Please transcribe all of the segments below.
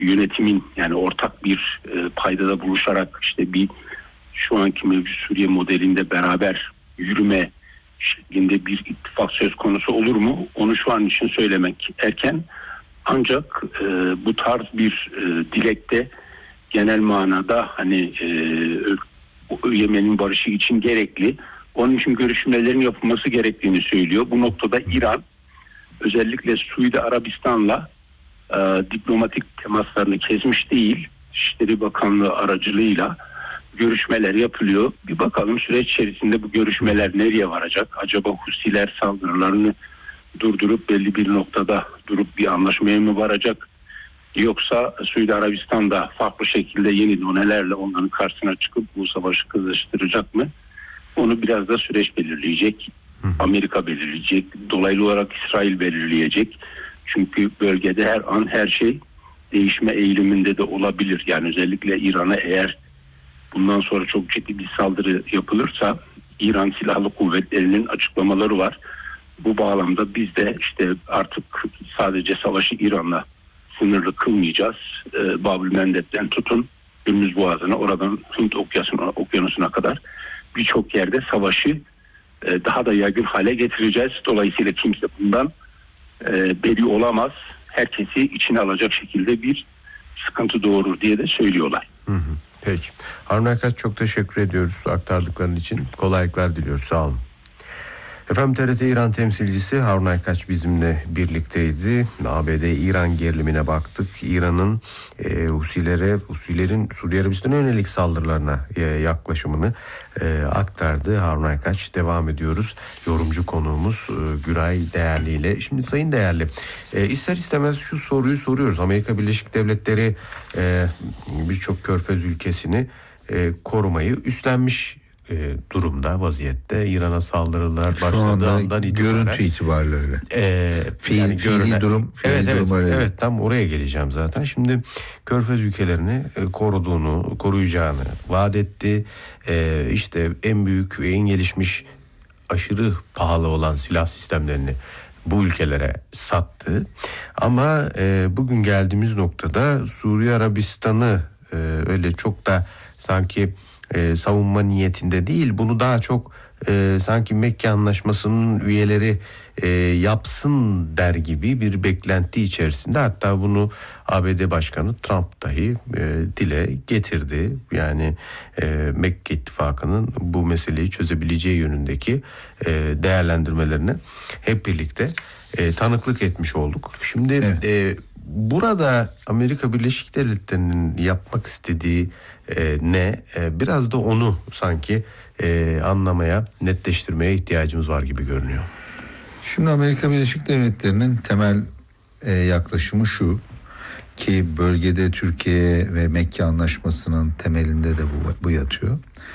yönetimin, yani ortak bir paydada buluşarak işte bir şu anki mevcut Suriye modelinde beraber yürüme şeklinde bir ittifak söz konusu olur mu? Onu şu an için söylemek erken. Ancak bu tarz bir dilekte genel manada hani Yemen'in barışı için gerekli. Onun için görüşmelerin yapılması gerektiğini söylüyor. Bu noktada İran özellikle Suudi Arabistan'la diplomatik temaslarını kesmiş değil. İçişleri Bakanlığı aracılığıyla görüşmeler yapılıyor. Bir bakalım süreç içerisinde bu görüşmeler nereye varacak? Acaba Husiler saldırılarını durdurup belli bir noktada durup bir anlaşmaya mı varacak? Yoksa Suudi Arabistan'da farklı şekilde yeni donelerle onların karşısına çıkıp bu savaşı kızıştıracak mı? Onu biraz da süreç belirleyecek. Amerika belirleyecek. Dolaylı olarak İsrail belirleyecek. Çünkü bölgede her an her şey değişme eğiliminde de olabilir. Yani özellikle İran'a eğer bundan sonra çok ciddi bir saldırı yapılırsa, İran Silahlı Kuvvetleri'nin açıklamaları var. Bu bağlamda biz de işte artık sadece savaşı İran'la sınırlı kılmayacağız. Bab-ül Mendeb'den tutun Hürmüz Boğazı'na, oradan Hint Okyanusu'na kadar birçok yerde savaşı daha da yaygın hale getireceğiz. Dolayısıyla kimse bundan beri olamaz. Herkesi içine alacak şekilde bir sıkıntı doğurur diye de söylüyorlar. Peki. Harun Aykaç, çok teşekkür ediyoruz aktardıkların için. Kolaylıklar diliyoruz. Sağ olun. Efendim, TRT İran temsilcisi Harun Aykaç bizimle birlikteydi. ABD-İran gerilimine baktık. İran'ın Husilerin Suudi Arabistan'a yönelik saldırılarına yaklaşımını aktardı. Harun Aykaç, devam ediyoruz. Yorumcu konuğumuz Güray Değerli ile. Şimdi Sayın Değerli, ister istemez şu soruyu soruyoruz. Amerika Birleşik Devletleri birçok körfez ülkesini korumayı üstlenmiş durumda, vaziyette. İran'a saldırılar başladığı andan itibaren. Görüntü itibariyle öyle. Fiili durum öyle. Evet, tam oraya geleceğim zaten. Şimdi körfez ülkelerini koruyacağını vaat etti. İşte en büyük, en gelişmiş, aşırı pahalı olan silah sistemlerini bu ülkelere sattı. Ama bugün geldiğimiz noktada Suudi Arabistan'ı öyle çok da sanki savunma niyetinde değil, bunu daha çok sanki Mekke Anlaşması'nın üyeleri yapsın der gibi bir beklenti içerisinde. Hatta bunu ABD Başkanı Trump dahi dile getirdi. Yani Mekke İttifakı'nın bu meseleyi çözebileceği yönündeki değerlendirmelerine hep birlikte tanıklık etmiş olduk. Şimdi evet. Burada Amerika Birleşik Devletleri'nin yapmak istediği ne? Biraz da onu sanki anlamaya, netleştirmeye ihtiyacımız var gibi görünüyor. Şimdi Amerika Birleşik Devletleri'nin temel yaklaşımı şu ki bölgede Türkiye ve Mekke Anlaşması'nın temelinde de bu yatıyor.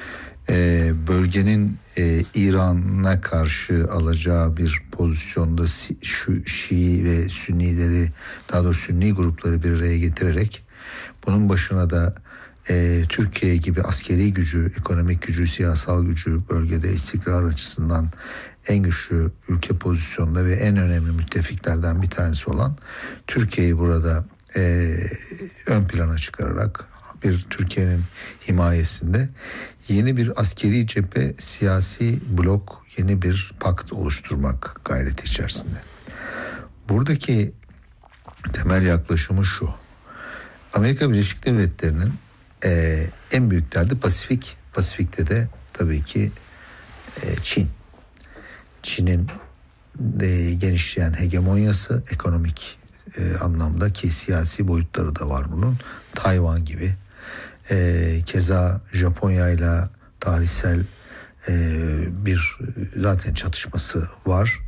Bölgenin İran'a karşı alacağı bir pozisyonda Şii ve Sünnileri, daha doğrusu Sünni grupları bir araya getirerek bunun başına da Türkiye gibi askeri gücü, ekonomik gücü, siyasal gücü, bölgede istikrar açısından en güçlü ülke pozisyonda ve en önemli müttefiklerden bir tanesi olan Türkiye'yi burada ön plana çıkararak bir Türkiye'nin himayesinde yeni bir askeri cephe, siyasi blok, yeni bir pakt oluşturmak gayreti içerisinde. Buradaki temel yaklaşımı şu: Amerika Birleşik Devletleri'nin en büyük derdi Pasifik. Pasifik'te de tabii ki Çin. Çin'in genişleyen hegemonyası, ekonomik anlamda ki siyasi boyutları da var bunun. Tayvan gibi. Keza Japonya ile tarihsel bir zaten çatışması var.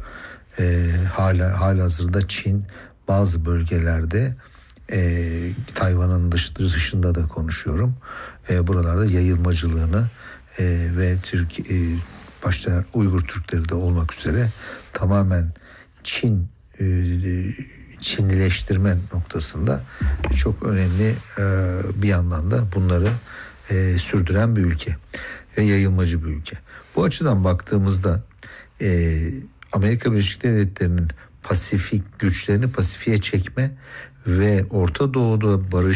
Halihazırda Çin bazı bölgelerde, Tayvan'ın dışında da konuşuyorum, buralarda yayılmacılığını ve başta Uygur Türkleri de olmak üzere tamamen Çinlileştirme noktasında çok önemli, bir yandan da bunları sürdüren bir ülke ve yayılmacı bir ülke. Bu açıdan baktığımızda Amerika Birleşik Devletleri'nin Pasifik güçlerini Pasifik'e çekme ve Orta Doğu'da barış